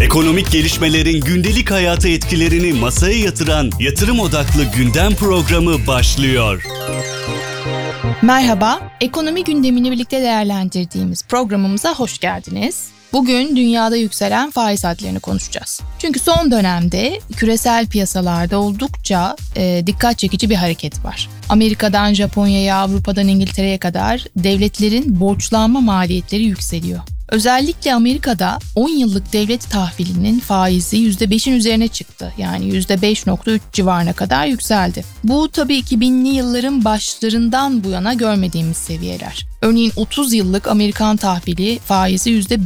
Ekonomik gelişmelerin gündelik hayata etkilerini masaya yatıran yatırım odaklı gündem programı başlıyor. Merhaba, ekonomi gündemini birlikte değerlendirdiğimiz programımıza hoş geldiniz. Bugün dünyada yükselen faiz hadlerini konuşacağız. Çünkü son dönemde küresel piyasalarda oldukça dikkat çekici bir hareket var. Amerika'dan Japonya'ya, Avrupa'dan İngiltere'ye kadar devletlerin borçlanma maliyetleri yükseliyor. Özellikle Amerika'da 10 yıllık devlet tahvilinin faizi %5'in üzerine çıktı. Yani %5.3 civarına kadar yükseldi. Bu tabii 2000'li yılların başlarından bu yana görmediğimiz seviyeler. Örneğin 30 yıllık Amerikan tahvili faizi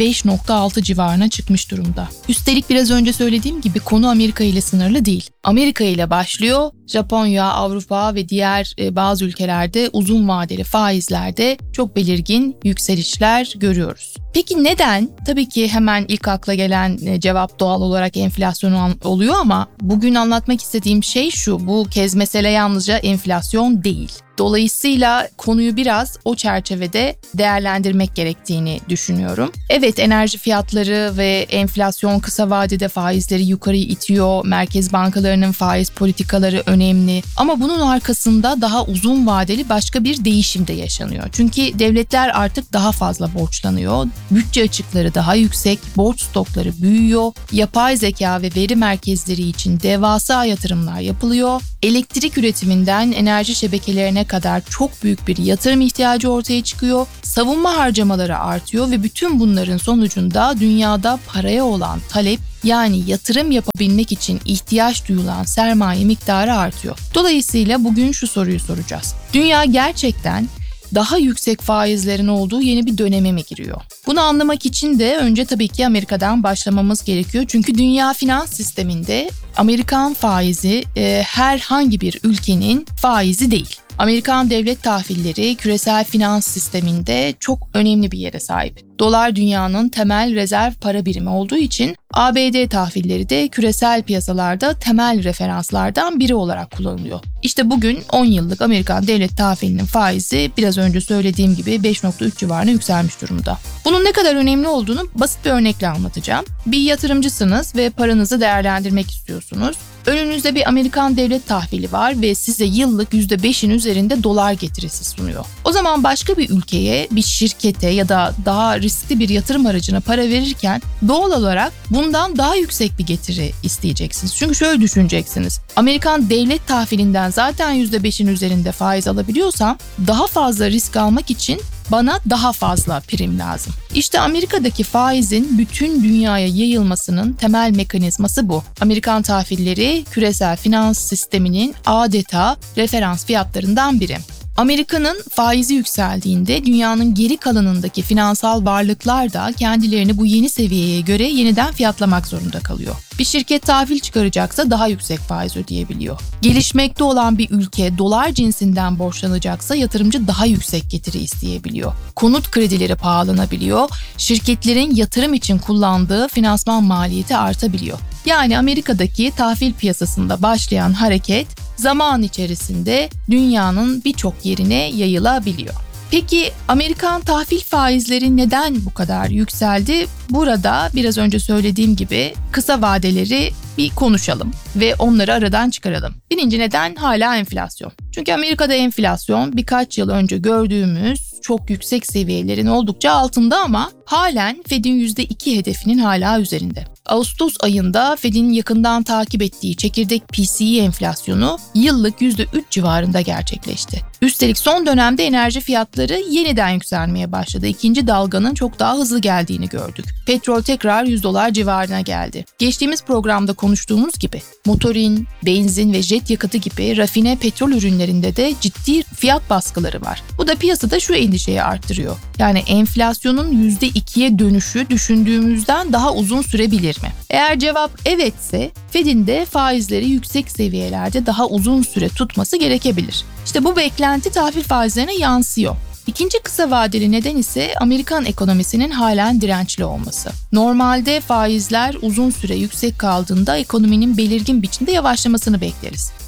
%5.6 civarına çıkmış durumda. Üstelik biraz önce söylediğim gibi konu Amerika ile sınırlı değil. Amerika ile başlıyor, Japonya, Avrupa ve diğer bazı ülkelerde uzun vadeli faizlerde çok belirgin yükselişler görüyoruz. Peki neden? Tabii ki hemen ilk akla gelen cevap doğal olarak enflasyon oluyor ama bugün anlatmak istediğim şey şu, bu kez mesele yalnızca enflasyon değil. Dolayısıyla konuyu biraz o çerçevede değerlendirmek gerektiğini düşünüyorum. Evet, enerji fiyatları ve enflasyon kısa vadede faizleri yukarı itiyor. Merkez bankalarının faiz politikaları önemli. Ama bunun arkasında daha uzun vadeli başka bir değişim de yaşanıyor. Çünkü devletler artık daha fazla borçlanıyor. Bütçe açıkları daha yüksek, borç stokları büyüyor. Yapay zeka ve veri merkezleri için devasa yatırımlar yapılıyor. Elektrik üretiminden enerji şebekelerine kadar çok büyük bir yatırım ihtiyacı ortaya çıkıyor. Savunma harcamaları artıyor ve bütün bunların sonucunda dünyada paraya olan talep, yani yatırım yapabilmek için ihtiyaç duyulan sermaye miktarı artıyor. Dolayısıyla bugün şu soruyu soracağız. Dünya gerçekten daha yüksek faizlerin olduğu yeni bir döneme mi giriyor? Bunu anlamak için de önce tabii ki Amerika'dan başlamamız gerekiyor. Çünkü dünya finans sisteminde Amerikan faizi herhangi bir ülkenin faizi değil. Amerikan devlet tahvilleri küresel finans sisteminde çok önemli bir yere sahip. Dolar dünyanın temel rezerv para birimi olduğu için ABD tahvilleri de küresel piyasalarda temel referanslardan biri olarak kullanılıyor. İşte bugün 10 yıllık Amerikan devlet tahvilinin faizi biraz önce söylediğim gibi 5.3 civarına yükselmiş durumda. Bunun ne kadar önemli olduğunu basit bir örnekle anlatacağım. Bir yatırımcısınız ve paranızı değerlendirmek istiyorsunuz. Önünüzde bir Amerikan devlet tahvili var ve size yıllık %5'in üzerinde dolar getirisi sunuyor. O zaman başka bir ülkeye, bir şirkete ya da daha riskli bir yatırım aracına para verirken doğal olarak bundan daha yüksek bir getiri isteyeceksiniz. Çünkü şöyle düşüneceksiniz. Amerikan devlet tahvilinden zaten %5'in üzerinde faiz alabiliyorsam daha fazla risk almak için bana daha fazla prim lazım. İşte Amerika'daki faizin bütün dünyaya yayılmasının temel mekanizması bu. Amerikan tahvilleri küresel finans sisteminin adeta referans fiyatlarından biri. Amerika'nın faizi yükseldiğinde dünyanın geri kalanındaki finansal varlıklar da kendilerini bu yeni seviyeye göre yeniden fiyatlamak zorunda kalıyor. Bir şirket tahvil çıkaracaksa daha yüksek faiz ödeyebiliyor. Gelişmekte olan bir ülke dolar cinsinden borçlanacaksa yatırımcı daha yüksek getiri isteyebiliyor. Konut kredileri pahalanabiliyor, şirketlerin yatırım için kullandığı finansman maliyeti artabiliyor. Yani Amerika'daki tahvil piyasasında başlayan hareket zaman içerisinde dünyanın birçok yerine yayılabiliyor. Peki Amerikan tahvil faizleri neden bu kadar yükseldi? Burada biraz önce söylediğim gibi kısa vadeleri bir konuşalım ve onları aradan çıkaralım. Birinci neden hala enflasyon. Çünkü Amerika'da enflasyon birkaç yıl önce gördüğümüz çok yüksek seviyelerin oldukça altında ama halen Fed'in %2 hedefinin hala üzerinde. Ağustos ayında Fed'in yakından takip ettiği çekirdek PCE enflasyonu yıllık %3 civarında gerçekleşti. Üstelik son dönemde enerji fiyatları yeniden yükselmeye başladı. İkinci dalganın çok daha hızlı geldiğini gördük. Petrol tekrar $100 civarına geldi. Geçtiğimiz programda konuştuğumuz gibi motorin, benzin ve jet yakıtı gibi rafine petrol ürünlerinde de ciddi fiyat baskıları var. Bu da piyasada şu endişeyi arttırıyor. Yani enflasyonun %2'ye dönüşü düşündüğümüzden daha uzun sürebilir mi? Eğer cevap evetse Fed'in de faizleri yüksek seviyelerde daha uzun süre tutması gerekebilir. İşte bu beklenti tahvil faizlerine yansıyor. İkinci kısa vadeli neden ise Amerikan ekonomisinin halen dirençli olması. Normalde faizler uzun süre yüksek kaldığında ekonominin belirgin biçimde yavaşlamasını bekleriz.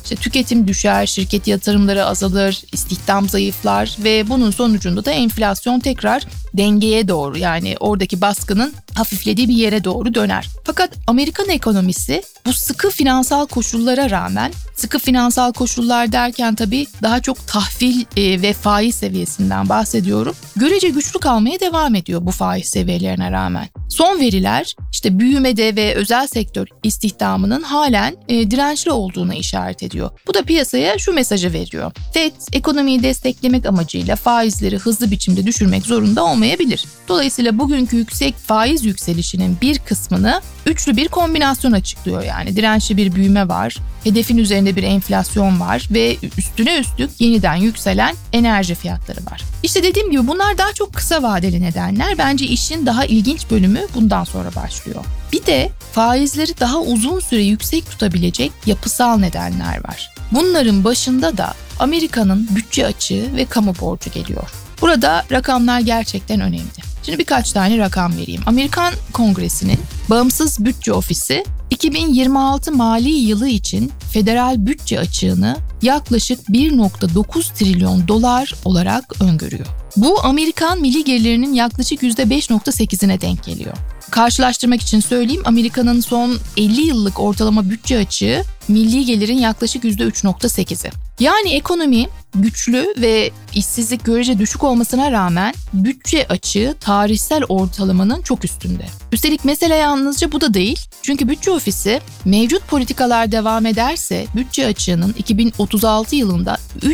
İşte tüketim düşer, şirket yatırımları azalır, istihdam zayıflar ve bunun sonucunda da enflasyon tekrar dengeye doğru, yani oradaki baskının hafiflediği bir yere doğru döner. Fakat Amerikan ekonomisi bu sıkı finansal koşullara rağmen, sıkı finansal koşullar derken tabii daha çok tahvil ve faiz seviyesinden bahsediyorum, görece güçlü kalmaya devam ediyor bu faiz seviyelerine rağmen. Son veriler işte büyümede ve özel sektör istihdamının halen dirençli olduğuna işaret ediyor. Bu da piyasaya şu mesajı veriyor: FED ekonomiyi desteklemek amacıyla faizleri hızlı biçimde düşürmek zorunda olmayabilir. Dolayısıyla bugünkü yüksek faiz yükselişinin bir kısmını üçlü bir kombinasyon açıklıyor. Yani dirençli bir büyüme var, hedefin üzerinde bir enflasyon var ve üstüne üstlük yeniden yükselen enerji fiyatları var. İşte dediğim gibi bunlar daha çok kısa vadeli nedenler. Bence işin daha ilginç bölümü bundan sonra başlıyor. Bir de faizleri daha uzun süre yüksek tutabilecek yapısal nedenler var. Bunların başında da Amerika'nın bütçe açığı ve kamu borcu geliyor. Burada rakamlar gerçekten önemli. Şimdi birkaç tane rakam vereyim. Amerikan Kongresi'nin Bağımsız Bütçe Ofisi 2026 mali yılı için federal bütçe açığını yaklaşık 1,9 trilyon dolar olarak öngörüyor. Bu Amerikan milli gelirinin yaklaşık %5,8'ine denk geliyor. Karşılaştırmak için söyleyeyim, Amerika'nın son 50 yıllık ortalama bütçe açığı milli gelirin yaklaşık %3,8'i. Yani ekonomi güçlü ve işsizlik görece düşük olmasına rağmen bütçe açığı tarihsel ortalamanın çok üstünde. Üstelik mesele yalnızca bu da değil. Çünkü bütçe ofisi mevcut politikalar devam ederse bütçe açığının 2036 yılında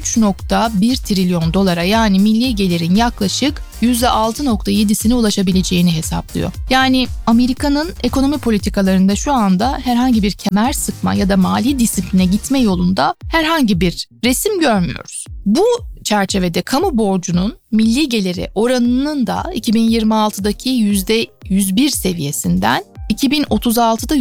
3,1 trilyon dolara, yani milli gelirin yaklaşık %6,7'sine ulaşabileceğini hesaplıyor. Yani Amerika'nın ekonomi politikalarında şu anda herhangi bir kemer sıkma ya da mali disipline gitme yolunda herhangi bir resim görmüyoruz. Bu çerçevede kamu borcunun milli geliri oranının da 2026'daki %101 seviyesinden 2036'da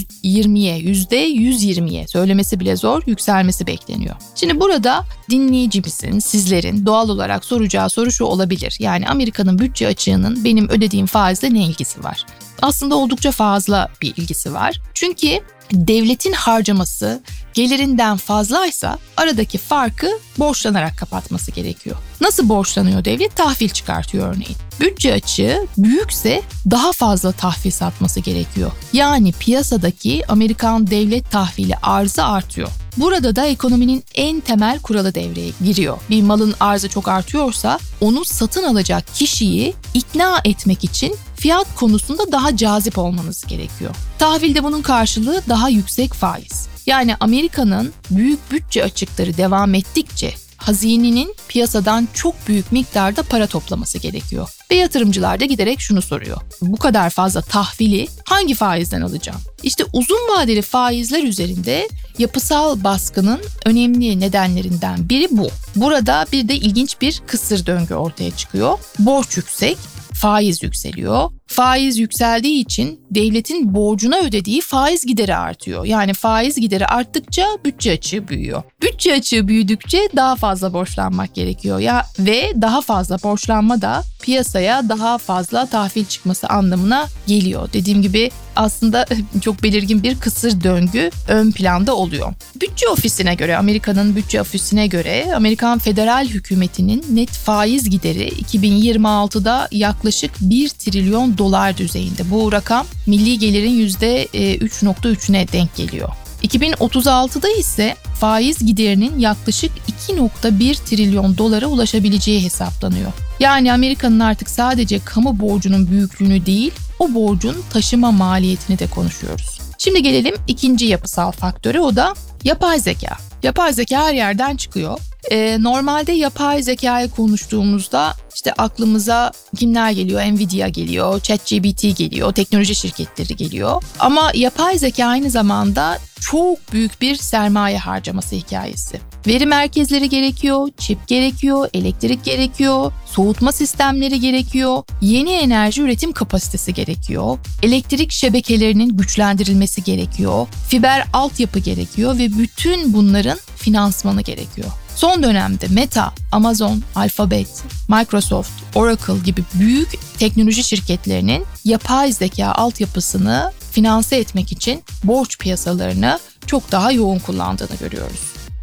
%120'ye söylemesi bile zor, yükselmesi bekleniyor. Şimdi burada dinleyicimizin, sizlerin doğal olarak soracağı soru şu olabilir: yani Amerika'nın bütçe açığının benim ödediğim faizle ne ilgisi var? Aslında oldukça fazla bir ilgisi var. Çünkü devletin harcaması gelirinden fazlaysa aradaki farkı borçlanarak kapatması gerekiyor. Nasıl borçlanıyor devlet? Tahvil çıkartıyor örneğin. Bütçe açığı büyükse daha fazla tahvil satması gerekiyor. Yani piyasadaki Amerikan devlet tahvili arzı artıyor. Burada da ekonominin en temel kuralı devreye giriyor. Bir malın arzı çok artıyorsa onu satın alacak kişiyi ikna etmek için fiyat konusunda daha cazip olmanız gerekiyor. Tahvilde bunun karşılığı daha yüksek faiz. Yani Amerika'nın büyük bütçe açıkları devam ettikçe hazinenin piyasadan çok büyük miktarda para toplaması gerekiyor. Ve yatırımcılar da giderek şunu soruyor: bu kadar fazla tahvili hangi faizden alacağım? İşte uzun vadeli faizler üzerinde yapısal baskının önemli nedenlerinden biri bu. Burada bir de ilginç bir kısır döngü ortaya çıkıyor. Borç yüksek, faiz yükseliyor. Faiz yükseldiği için devletin borcuna ödediği faiz gideri artıyor. Yani faiz gideri arttıkça bütçe açığı büyüyor. Bütçe açığı büyüdükçe daha fazla borçlanmak gerekiyor ve daha fazla borçlanma da piyasaya daha fazla tahvil çıkması anlamına geliyor. Dediğim gibi aslında çok belirgin bir kısır döngü ön planda oluyor. Amerika'nın bütçe ofisine göre Amerikan federal hükümetinin net faiz gideri 2026'da yaklaşık 1 trilyon dolar düzeyinde. Bu rakam milli gelirin %3,3'üne denk geliyor. 2036'da ise faiz giderinin yaklaşık 2,1 trilyon dolara ulaşabileceği hesaplanıyor. Yani Amerika'nın artık sadece kamu borcunun büyüklüğünü değil, o borcun taşıma maliyetini de konuşuyoruz. Şimdi gelelim ikinci yapısal faktöre, o da yapay zeka. Yapay zeka her yerden çıkıyor. Normalde yapay zekayı konuştuğumuzda işte aklımıza kimler geliyor? Nvidia geliyor, ChatGPT geliyor, teknoloji şirketleri geliyor. Ama yapay zeka aynı zamanda çok büyük bir sermaye harcaması hikayesi. Veri merkezleri gerekiyor, çip gerekiyor, elektrik gerekiyor, soğutma sistemleri gerekiyor, yeni enerji üretim kapasitesi gerekiyor, elektrik şebekelerinin güçlendirilmesi gerekiyor, fiber altyapı gerekiyor ve bütün bunların finansmanı gerekiyor. Son dönemde Meta, Amazon, Alphabet, Microsoft, Oracle gibi büyük teknoloji şirketlerinin yapay zeka altyapısını finanse etmek için borç piyasalarını çok daha yoğun kullandığını görüyoruz.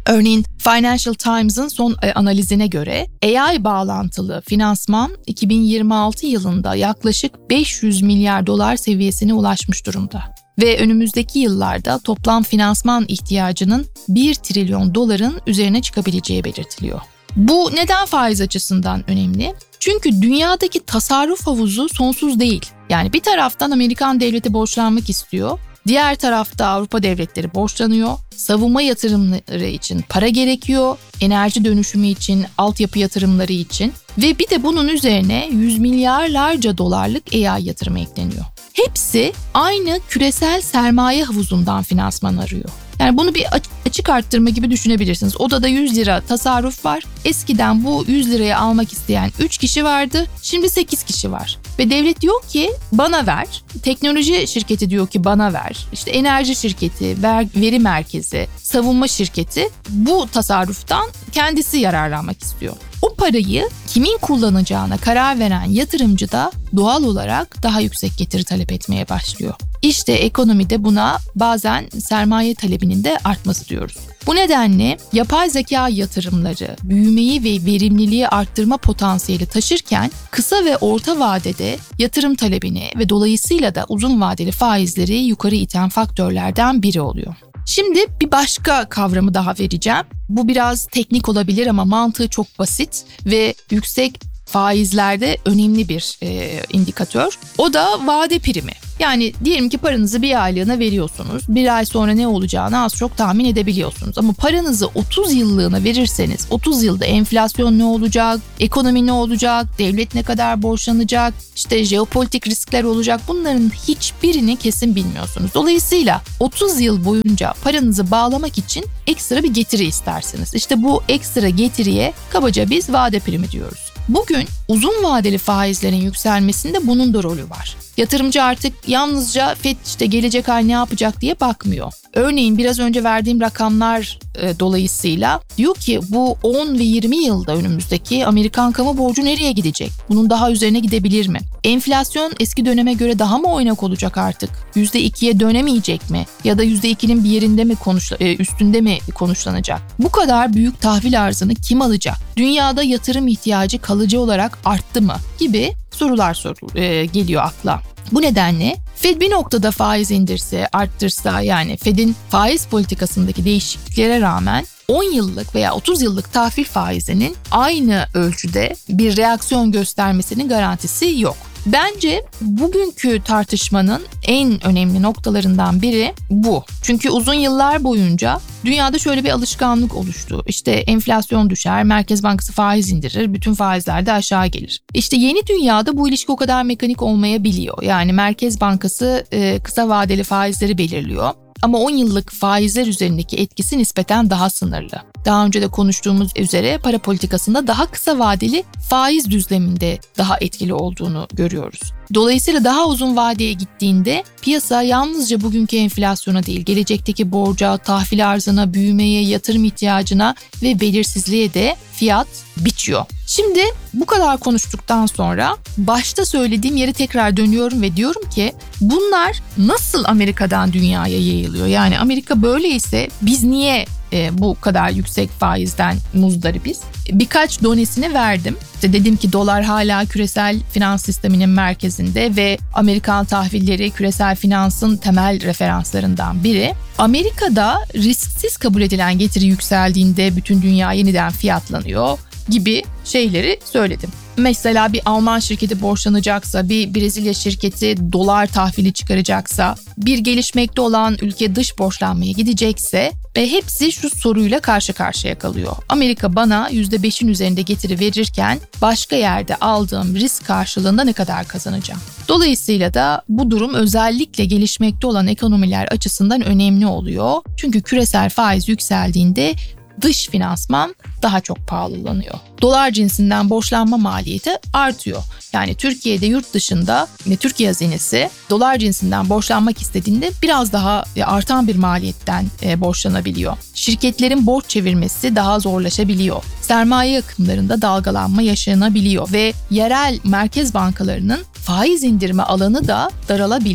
Örneğin Financial Times'ın son analizine göre AI bağlantılı finansman 2026 yılında yaklaşık 500 milyar dolar seviyesine ulaşmış durumda. Ve önümüzdeki yıllarda toplam finansman ihtiyacının 1 trilyon doların üzerine çıkabileceği belirtiliyor. Bu neden faiz açısından önemli? Çünkü dünyadaki tasarruf havuzu sonsuz değil. Yani bir taraftan Amerikan devleti borçlanmak istiyor, diğer tarafta Avrupa devletleri borçlanıyor, savunma yatırımları için para gerekiyor, enerji dönüşümü için, altyapı yatırımları için ve bir de bunun üzerine yüz milyarlarca dolarlık AI yatırımı ekleniyor. Hepsi aynı küresel sermaye havuzundan finansman arıyor. Yani bunu bir açık arttırma gibi düşünebilirsiniz. Odada 100 lira tasarruf var. Eskiden bu 100 liraya almak isteyen 3 kişi vardı. Şimdi 8 kişi var. Ve devlet diyor ki bana ver. Teknoloji şirketi diyor ki bana ver. İşte enerji şirketi, veri merkezi, savunma şirketi bu tasarruftan kendisi yararlanmak istiyor. O parayı kimin kullanacağına karar veren yatırımcı da doğal olarak daha yüksek getiri talep etmeye başlıyor. İşte ekonomide buna bazen sermaye talebinin de artması diyoruz. Bu nedenle yapay zeka yatırımları büyümeyi ve verimliliği arttırma potansiyeli taşırken kısa ve orta vadede yatırım talebini ve dolayısıyla da uzun vadeli faizleri yukarı iten faktörlerden biri oluyor. Şimdi bir başka kavramı daha vereceğim. Bu biraz teknik olabilir ama mantığı çok basit ve yüksek faizlerde önemli bir indikatör. O da vade primi. Yani diyelim ki paranızı bir aylığına veriyorsunuz. Bir ay sonra ne olacağını az çok tahmin edebiliyorsunuz. Ama paranızı 30 yıllığına verirseniz 30 yılda enflasyon ne olacak, ekonomi ne olacak, devlet ne kadar borçlanacak, işte jeopolitik riskler olacak, bunların hiçbirini kesin bilmiyorsunuz. Dolayısıyla 30 yıl boyunca paranızı bağlamak için ekstra bir getiri istersiniz. İşte bu ekstra getiriye kabaca biz vade primi diyoruz. Bugün uzun vadeli faizlerin yükselmesinde bunun da rolü var. Yatırımcı artık yalnızca FED işte gelecek ay ne yapacak diye bakmıyor. Örneğin biraz önce verdiğim rakamlar dolayısıyla diyor ki bu 10 ve 20 yılda önümüzdeki Amerikan kamu borcu nereye gidecek? Bunun daha üzerine gidebilir mi? Enflasyon eski döneme göre daha mı oynak olacak artık? %2'ye dönemeyecek mi? Ya da %2'nin bir yerinde mi üstünde mi konuşlanacak? Bu kadar büyük tahvil arzını kim alacak? Dünyada yatırım ihtiyacı kalıcı olarak arttı mı? Gibi sorular geliyor akla. Bu nedenle Fed bir noktada faiz indirse, arttırsa, yani Fed'in faiz politikasındaki değişikliklere rağmen 10 yıllık veya 30 yıllık tahvil faizinin aynı ölçüde bir reaksiyon göstermesinin garantisi yok. Bence bugünkü tartışmanın en önemli noktalarından biri bu. Çünkü uzun yıllar boyunca dünyada şöyle bir alışkanlık oluştu. İşte enflasyon düşer, Merkez Bankası faiz indirir, bütün faizler de aşağı gelir. İşte yeni dünyada bu ilişki o kadar mekanik olmayabiliyor. Yani Merkez Bankası kısa vadeli faizleri belirliyor. Ama 10 yıllık faizler üzerindeki etkisi nispeten daha sınırlı. Daha önce de konuştuğumuz üzere para politikasında daha kısa vadeli faiz düzleminde daha etkili olduğunu görüyoruz. Dolayısıyla daha uzun vadeye gittiğinde piyasa yalnızca bugünkü enflasyona değil, gelecekteki borca, tahvil arzına, büyümeye, yatırım ihtiyacına ve belirsizliğe de fiyat biçiyor. Şimdi bu kadar konuştuktan sonra başta söylediğim yere tekrar dönüyorum ve diyorum ki bunlar nasıl Amerika'dan dünyaya yayılıyor? Yani Amerika böyleyse biz niye bu kadar yüksek faizden muzdaribiz? Birkaç donesini verdim. İşte dedim ki dolar hala küresel finans sisteminin merkezinde ve Amerikan tahvilleri küresel finansın temel referanslarından biri. Amerika'da risksiz kabul edilen getiri yükseldiğinde bütün dünya yeniden fiyatlanıyor gibi şeyleri söyledim. Mesela bir Alman şirketi borçlanacaksa, bir Brezilya şirketi dolar tahvili çıkaracaksa, bir gelişmekte olan ülke dış borçlanmaya gidecekse ve hepsi şu soruyla karşı karşıya kalıyor. Amerika bana %5'in üzerinde getiri verirken başka yerde aldığım risk karşılığında ne kadar kazanacağım? Dolayısıyla da bu durum özellikle gelişmekte olan ekonomiler açısından önemli oluyor. Çünkü küresel faiz yükseldiğinde dış finansman daha çok pahalanıyor. Dolar cinsinden borçlanma maliyeti artıyor. Yani Türkiye'de yurt dışında Türkiye hazinesi dolar cinsinden borçlanmak istediğinde biraz daha artan bir maliyetten borçlanabiliyor. Şirketlerin borç çevirmesi daha zorlaşabiliyor. Sermaye akımlarında dalgalanma yaşanabiliyor ve yerel merkez bankalarının faiz indirme alanı da daralabiliyor.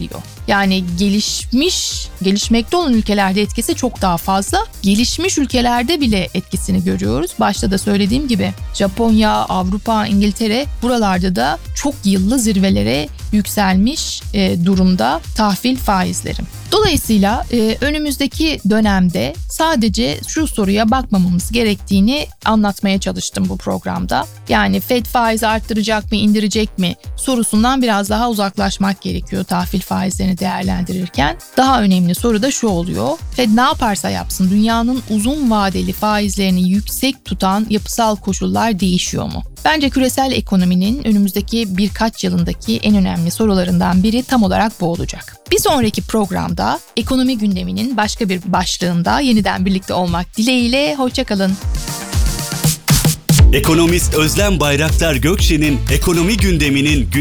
Yani gelişmekte olan ülkelerde etkisi çok daha fazla. Gelişmiş ülkelerde bile etkisini görüyoruz. Başta da söylediğim gibi Japonya, Avrupa, İngiltere buralarda da çok yıllı zirvelere yükselmiş durumda tahvil faizleri. Dolayısıyla önümüzdeki dönemde sadece şu soruya bakmamamız gerektiğini anlatmaya çalıştım bu programda. Yani FED faiz arttıracak mı, indirecek mi sorusundan biraz daha uzaklaşmak gerekiyor tahvil faizlerini değerlendirirken. Daha önemli soru da şu oluyor. FED ne yaparsa yapsın dünyanın uzun vadeli faizlerini yüksek tutan yapısal koşullar değişiyor mu? Bence küresel ekonominin önümüzdeki birkaç yılındaki en önemli sorularından biri tam olarak bu olacak. Bir sonraki programda ekonomi gündeminin başka bir başlığında yeniden birlikte olmak dileğiyle. Hoşça kalın. Ekonomist Özlem Bayraktar Gökşen'in ekonomi gündeminin